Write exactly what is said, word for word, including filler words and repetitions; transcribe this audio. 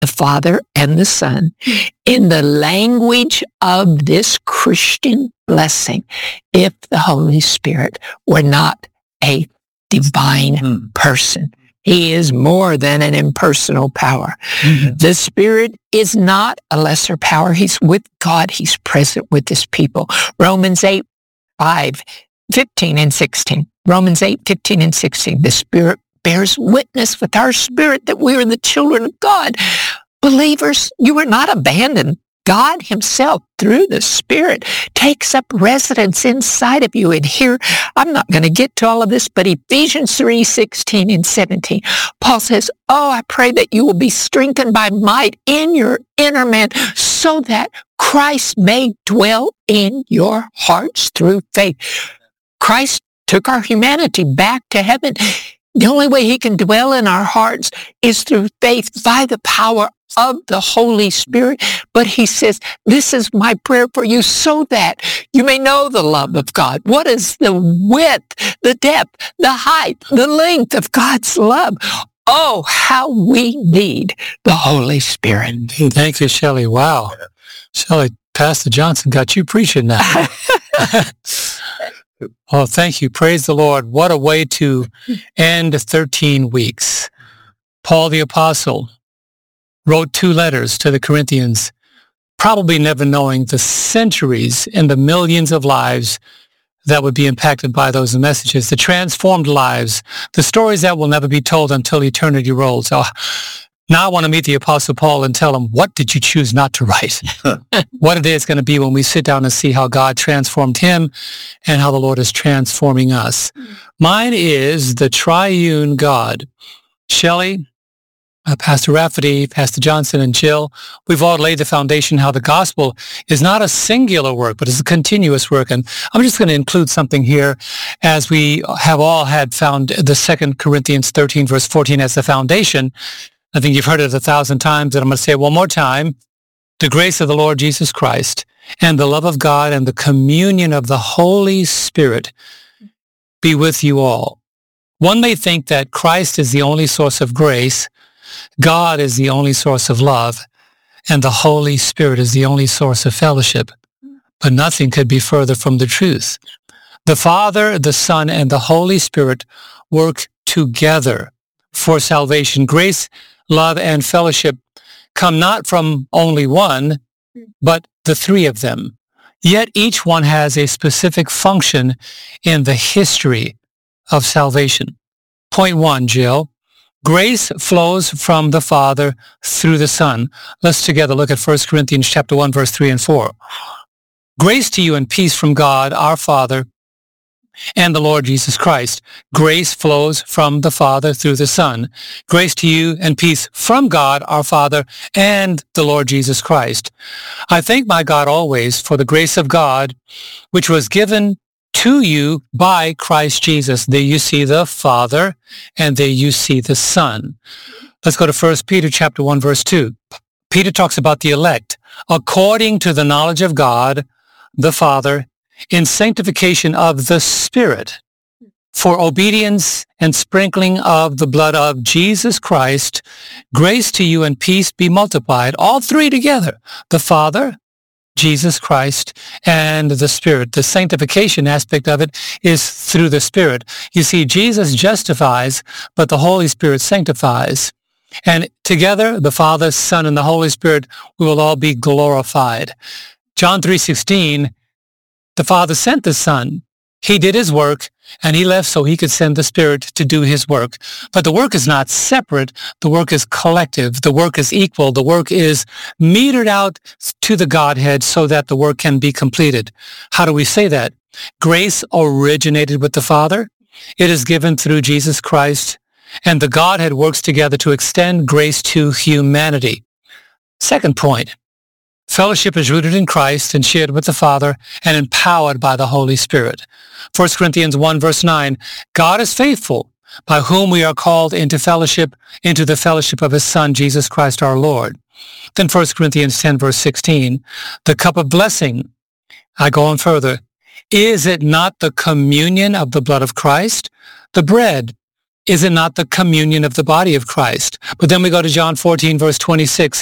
the Father and the Son, in the language of this Christian blessing, if the Holy Spirit were not a divine Mm. person. He is more than an impersonal power. Mhm. The Spirit is not a lesser power. He's with God. He's present with his people. Romans eight, five, fifteen and sixteen. Romans eight, fifteen and sixteen. The Spirit bears witness with our spirit that we are the children of God. Believers, you are not abandoned. God himself, through the Spirit, takes up residence inside of you. And here, I'm not going to get to all of this, but Ephesians three, sixteen and seventeen, Paul says, oh, I pray that you will be strengthened by might in your inner man, so that Christ may dwell in your hearts through faith. Christ took our humanity back to heaven. The only way he can dwell in our hearts is through faith by the power of the Holy Spirit. But he says, this is my prayer for you so that you may know the love of God. What is the width, the depth, the height, the length of God's love? Oh, how we need the Holy Spirit. Indeed. Thank you, Shelley. Wow. Shelley, Pastor Johnson got you preaching now. Oh, thank you. Praise the Lord. What a way to end thirteen weeks. Paul the Apostle wrote two letters to the Corinthians, probably never knowing the centuries and the millions of lives that would be impacted by those messages, the transformed lives, the stories that will never be told until eternity rolls. Oh, now I want to meet the Apostle Paul and tell him, what did you choose not to write? What it is going to be when we sit down and see how God transformed him and how the Lord is transforming us. Mine is the triune God. Shelley, uh, Pastor Rafferty, Pastor Johnson, and Jill, we've all laid the foundation how the gospel is not a singular work, but it's a continuous work. And I'm just going to include something here, as we have all had found the Second Corinthians thirteen, verse fourteen as the foundation. I think you've heard it a thousand times, and I'm going to say it one more time. The grace of the Lord Jesus Christ and the love of God and the communion of the Holy Spirit be with you all. One may think that Christ is the only source of grace, God is the only source of love, and the Holy Spirit is the only source of fellowship. But nothing could be further from the truth. The Father, the Son, and the Holy Spirit work together for salvation. Grace, love, and fellowship come not from only one, but the three of them. Yet each one has a specific function in the history of salvation. Point one, Jill. Grace flows from the Father through the Son. Let's together look at First Corinthians chapter one, verse three and four. Grace to you and peace from God, our Father, and the Lord Jesus Christ. Grace flows from the Father through the Son. Grace to you and peace from God, our Father, and the Lord Jesus Christ. I thank my God always for the grace of God, which was given to you by Christ Jesus. There you see the Father, and there you see the Son. Let's go to First Peter chapter one, verse two. Peter talks about the elect, according to the knowledge of God, the Father, in sanctification of the Spirit, for obedience and sprinkling of the blood of Jesus Christ, grace to you and peace be multiplied. All three together, the Father, Jesus Christ, and the Spirit. The sanctification aspect of it is through the Spirit. You see, Jesus justifies, but the Holy Spirit sanctifies. And together, the Father, Son, and the Holy Spirit, we will all be glorified. John three sixteen, the Father sent the Son. He did his work, and he left so he could send the Spirit to do his work. But the work is not separate. The work is collective. The work is equal. The work is metered out to the Godhead so that the work can be completed. How do we say that? Grace originated with the Father. It is given through Jesus Christ, and the Godhead works together to extend grace to humanity. Second point. Fellowship is rooted in Christ and shared with the Father and empowered by the Holy Spirit. First Corinthians one, verse nine, God is faithful, by whom we are called into fellowship, into the fellowship of his Son, Jesus Christ our Lord. Then First Corinthians ten, verse sixteen, the cup of blessing, I go on further, is it not the communion of the blood of Christ? The bread, is it not the communion of the body of Christ? But then we go to John fourteen, verse twenty-six.